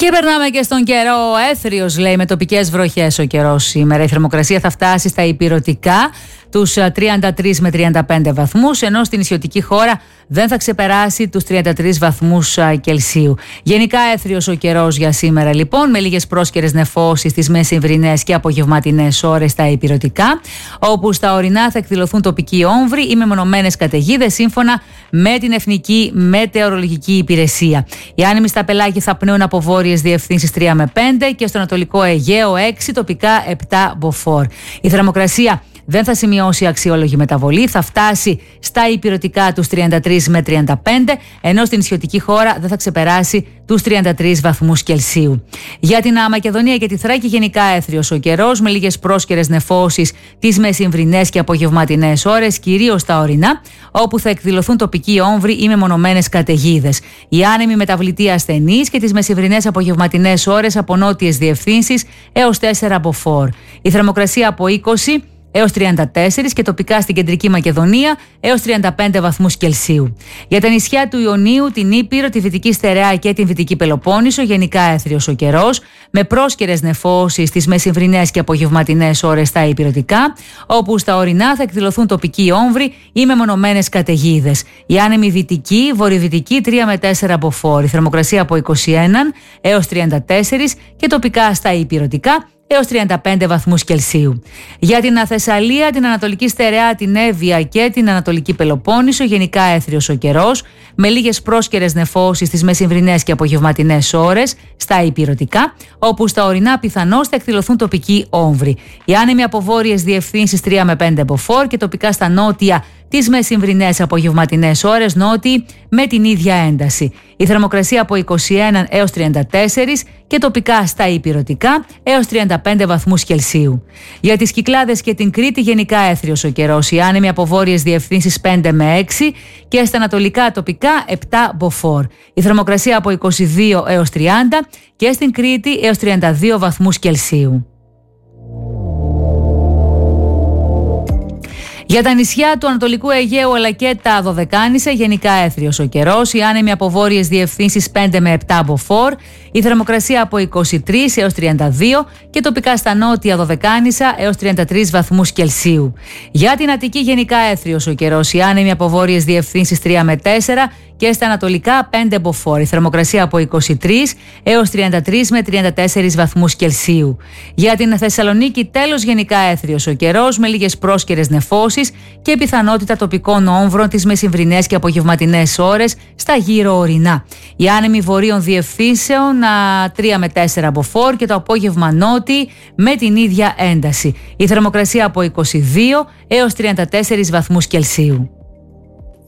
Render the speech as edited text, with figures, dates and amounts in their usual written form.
Και περνάμε και στον καιρό. Έθριος, λέει, με τοπικές βροχές ο καιρός σήμερα. Η θερμοκρασία θα φτάσει στα ηπειρωτικά τους 33 με 35 βαθμούς, ενώ στην νησιωτική χώρα δεν θα ξεπεράσει τους 33 βαθμούς Κελσίου. Γενικά έθριος ο καιρός για σήμερα, λοιπόν, με λίγες πρόσκαιρες νεφώσεις στις μεσημβρινές και απογευματινές ώρες στα ηπειρωτικά, όπου στα ορεινά θα εκδηλωθούν τοπικοί όμβροι ή μεμονωμένες καταιγίδες σύμφωνα με την Εθνική Μετεωρολογική Υπηρεσία. Οι άνεμοι στα πελάγη θα πνέουν από βόρειες διευθύνσεις 3 με 5 και στο Ανατολικό Αιγαίο 6, τοπικά 7 μποφόρ. Η θερμοκρασία δεν θα σημειώσει αξιόλογη μεταβολή, θα φτάσει στα ηπειρωτικά τους 33 με 35, ενώ στην νησιωτική χώρα δεν θα ξεπεράσει τους 33 βαθμούς Κελσίου. Για την Μακεδονία και τη Θράκη γενικά έθριος ο καιρός, με λίγες πρόσκαιρες νεφώσεις τις μεσημβρινές και απογευματινές ώρες, κυρίως στα ορεινά, όπου θα εκδηλωθούν τοπικοί όμβροι ή μεμονωμένες καταιγίδες. Οι άνεμοι μεταβλητοί ασθενείς και τις μεσημβρινές απογευματινές ώρες από νότιες διευθύνσεις έως 4 μποφόρ. Η θερμοκρασία από 20 έως 34 και τοπικά στην Κεντρική Μακεδονία έως 35 βαθμούς Κελσίου. Για τα νησιά του Ιωνίου, την Ήπειρο, τη Δυτική Στερεά και την Δυτική Πελοπόννησο, γενικά έθριος ο καιρός, με πρόσκαιρες νεφώσεις στις μεσημβρινές και απογευματινές ώρες στα ηπειρωτικά, όπου στα ορεινά θα εκδηλωθούν τοπικοί όμβροι ή μεμονωμένες καταιγίδες. Οι άνεμοι δυτικοί, βορειοδυτικοί 3 με 4 μποφόρ. Η θερμοκρασία από 21 έως 34 και τοπικά στα ηπειρωτικά έως 35 βαθμούς Κελσίου. Για την Θεσσαλία, την Ανατολική Στερεά, την Εύβοια και την Ανατολική Πελοπόννησο, γενικά έθριος ο καιρός, με λίγες πρόσκαιρες νεφώσεις στις μεσημβρινές και απογευματινές ώρες στα ηπειρωτικά, όπου στα ορεινά πιθανώς θα εκδηλωθούν τοπικοί όμβροι. Οι άνεμοι από βόρειες διευθύνσεις 3 με 5 μποφόρ και τοπικά στα νότια τις μεσημβρινές απογευματινές ώρες νότιοι με την ίδια ένταση. Η θερμοκρασία από 21 έως 34 και τοπικά στα ηπειρωτικά έως 35 βαθμούς Κελσίου. Για τις Κυκλάδες και την Κρήτη γενικά έθριος ο καιρός. Οι άνεμοι από βόρειες διευθύνσεις 5 με 6 και στα ανατολικά τοπικά 7 μποφόρ. Η θερμοκρασία από 22 έως 30 και στην Κρήτη έως 32 βαθμούς Κελσίου. Για τα νησιά του Ανατολικού Αιγαίου αλλά και τα Δωδεκάνησα, γενικά έθριος ο καιρός. Οι άνεμοι από βόρειες διευθύνσεις 5 με 7 μποφόρ. Η θερμοκρασία από 23 έως 32 και τοπικά στα νότια Δωδεκάνησα έως 33 βαθμούς Κελσίου. Για την Αττική γενικά έθριος ο καιρός. Οι άνεμοι από βόρειες διευθύνσεις 3 με 4 και στα ανατολικά 5 μποφόρ. Η θερμοκρασία από 23 έως 33 με 34 βαθμούς Κελσίου. Για την Θεσσαλονίκη τέλος γενικά έθριος ο καιρός, με λίγες πρόσκαιρες νεφώσεις και πιθανότητα τοπικών όμβρων τις μεσημβρινές και απογευματινές ώρες στα γύρω ορεινά. Οι άνεμοι βορείων διευθύνσεων 3 με 4 μποφόρ και το απόγευμα νότιοι με την ίδια ένταση. Η θερμοκρασία από 22 έως 34 βαθμούς Κελσίου.